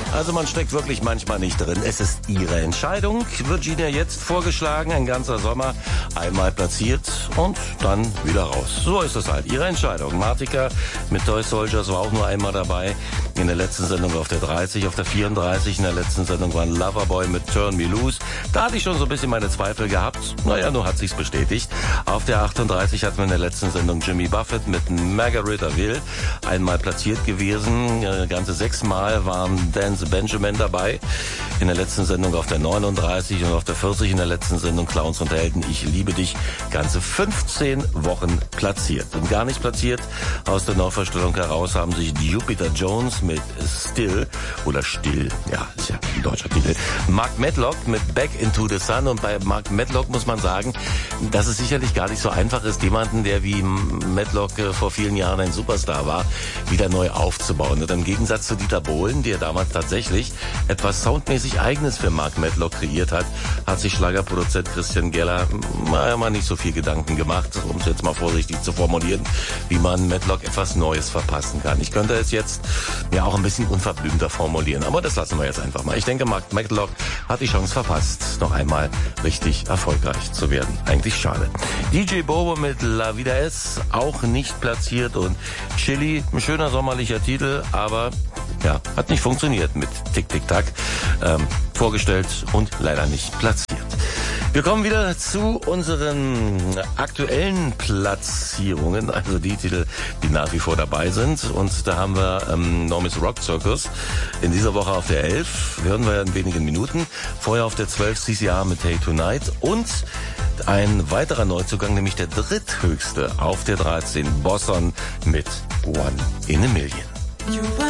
Also man steckt wirklich manchmal nicht drin. Es ist Ihre Entscheidung. Virginia jetzt vorgeschlagen, ein ganzer Sommer, einmal platziert und dann wieder raus. So ist es halt. Ihre Entscheidung. Martika mit Toy Soldiers war auch nur einmal dabei. In der letzten Sendung auf der 30, auf der 34. In der letzten Sendung war ein Loverboy mit Turn Me Loose. Da hatte ich schon so ein bisschen meine Zweifel gehabt. Naja, nur hat sich's bestätigt. Auf der 38 hatten wir in der letzten Sendung Jimmy Buffett mit Margaritaville. Einmal platziert gewesen. Ganze 6 Mal waren Dance Benjamin dabei. In der letzten Sendung auf der 39 und auf der 40 in der letzten Sendung Clowns und Helden. Ich liebe dich. Ganze 15 Wochen platziert. Und gar nicht platziert aus der Neuvorstellung heraus haben sich Jupiter Jones mit Still oder Still, ja, ist ja ein deutscher Titel. Mark Medlock mit Back into the Sun. Und bei Mark Medlock muss man sagen, dass es sicherlich gar nicht so einfach ist, jemanden, der wie Medlock vor vielen Jahren ein Superstar war, wieder neu aufzubauen. Und im Gegensatz zu Dieter Bohlen, der damals tatsächlich etwas soundmäßig Eigenes für Mark Medlock kreiert hat, hat sich Schlagerproduzent Christian Geller mal nicht so viel Gedanken gemacht, um es jetzt mal vorsichtig zu formulieren, wie man Medlock etwas Neues verpassen kann. Ich könnte es jetzt ja auch ein bisschen unverblümter formulieren, aber das lassen wir jetzt einfach mal. Ich denke, Mark Medlock hat die Chance verpasst, noch einmal richtig erfolgreich zu werden. Eigentlich schade. DJ Bobo mit La Vida Es, auch nicht platziert, und Chili, ein schöner sommerlicher Titel, aber ja, hat nicht funktioniert mit Tick Tick Tack, vorgestellt und leider nicht platziert. Wir kommen wieder zu unseren aktuellen Platzierungen, also die Titel, die nach wie vor dabei sind. Und da haben wir Normis Rock Circus in dieser Woche auf der 11, hören wir in wenigen Minuten. Vorher auf der 12 CCR mit Hey Tonight und ein weiterer Neuzugang, nämlich der dritthöchste auf der 13, Bosson mit One in a Million.